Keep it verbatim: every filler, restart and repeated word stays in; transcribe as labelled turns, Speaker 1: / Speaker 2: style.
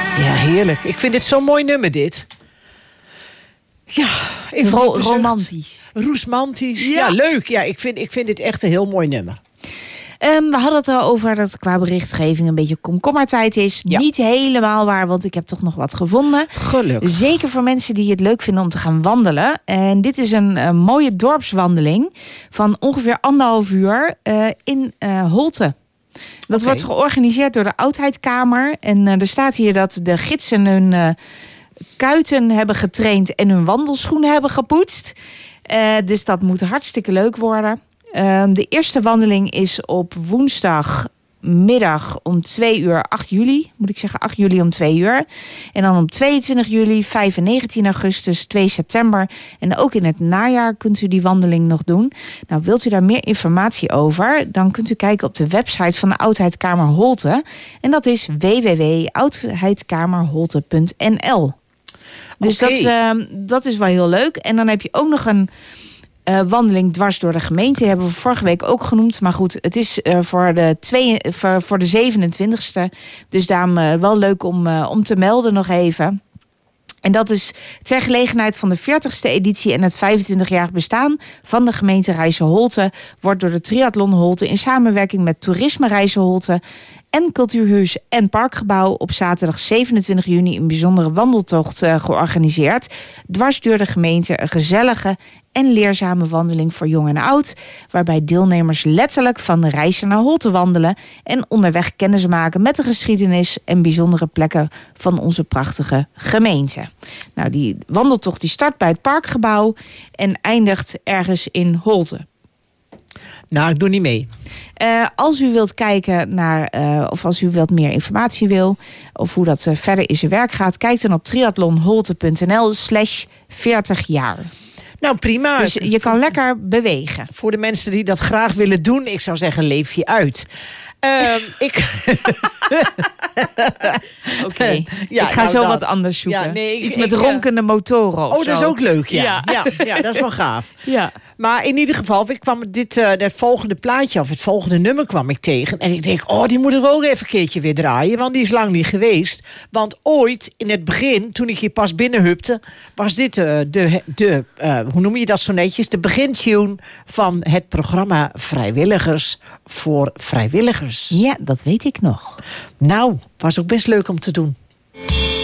Speaker 1: Ja, heerlijk. Ik vind dit zo'n mooi nummer, dit. Ja, even
Speaker 2: Ro- romantisch.
Speaker 1: Roesmantisch. Ja.
Speaker 2: Ja.
Speaker 1: ja, leuk. Ja, ik vind, ik vind dit echt een heel mooi nummer.
Speaker 2: Um, we hadden het al over dat qua berichtgeving een beetje komkommertijd is.
Speaker 1: Ja.
Speaker 2: Niet helemaal waar, want ik heb toch nog wat gevonden.
Speaker 1: Gelukkig.
Speaker 2: Zeker voor mensen die het leuk vinden om te gaan wandelen. En dit is een, een mooie dorpswandeling van ongeveer anderhalf uur uh, in uh, Holte. Dat
Speaker 1: Okay.
Speaker 2: wordt georganiseerd door de Oudheidkamer. En uh, er staat hier dat de gidsen hun uh, kuiten hebben getraind en hun wandelschoenen hebben gepoetst. Uh, dus dat moet hartstikke leuk worden. Uh, de eerste wandeling is op woensdagmiddag om twee uur, acht juli. Moet ik zeggen, acht juli om twee uur. En dan om tweeëntwintig juli, vijf en negentien augustus, twee september. En ook in het najaar kunt u die wandeling nog doen. Nou, wilt u daar meer informatie over? Dan kunt u kijken op de website van de Oudheidkamer Holte. En dat is w w w punt oudheidkamerholte punt n l. Dus
Speaker 1: Okay.
Speaker 2: dat, uh, dat is wel heel leuk. En dan heb je ook nog een Uh, wandeling dwars door de gemeente. Die hebben we vorige week ook genoemd. Maar goed, het is uh, voor, de twee, voor, voor de zevenentwintigste. Dus daarom uh, wel leuk om, uh, om te melden nog even. En dat is ter gelegenheid van de veertigste editie en het vijfentwintigjarig bestaan van de gemeente Rijsse-Holte. Wordt door de Triathlon Holte in samenwerking met Toerisme Rijsse-Holte en Cultuurhuis en Parkgebouw op zaterdag zevenentwintig juni een bijzondere wandeltocht uh, georganiseerd. Dwars door de gemeente een gezellige en leerzame wandeling voor jong en oud, waarbij deelnemers letterlijk van de Rijsse naar Holte wandelen en onderweg kennis maken met de geschiedenis en bijzondere plekken van onze prachtige gemeente. Nou, die wandeltocht die start bij het Parkgebouw en eindigt ergens in Holte.
Speaker 1: Nou, ik doe niet mee.
Speaker 2: Uh, als u wilt kijken naar, uh, of als u wat meer informatie wil, of hoe dat uh, verder in zijn werk gaat, kijk dan op triathlonholte punt n l slash veertig jaar.
Speaker 1: Nou, prima.
Speaker 2: Dus je kan lekker bewegen.
Speaker 1: Voor de mensen die dat graag willen doen, ik zou zeggen, leef je uit. Um, ik...
Speaker 2: Oké, okay.
Speaker 1: ja,
Speaker 2: ik ga
Speaker 1: nou,
Speaker 2: zo
Speaker 1: dat.
Speaker 2: wat anders zoeken.
Speaker 1: Ja, nee, ik,
Speaker 2: Iets met
Speaker 1: ik,
Speaker 2: ronkende motoren of
Speaker 1: Oh, dat
Speaker 2: zo.
Speaker 1: is ook leuk, ja.
Speaker 2: Ja.
Speaker 1: Ja, ja, dat is wel gaaf.
Speaker 2: Ja.
Speaker 1: Maar in ieder geval, ik kwam dit, uh, het volgende plaatje of het volgende nummer kwam ik tegen. En ik denk, oh, die moeten we ook even een keertje weer draaien. Want die is lang niet geweest. Want ooit, in het begin, toen ik hier pas binnenhupte, was dit uh, de, de uh, hoe noem je dat zo netjes? De begintune van het programma Vrijwilligers voor Vrijwilligers.
Speaker 2: Ja, dat weet ik nog.
Speaker 1: Nou, was ook best leuk om te doen.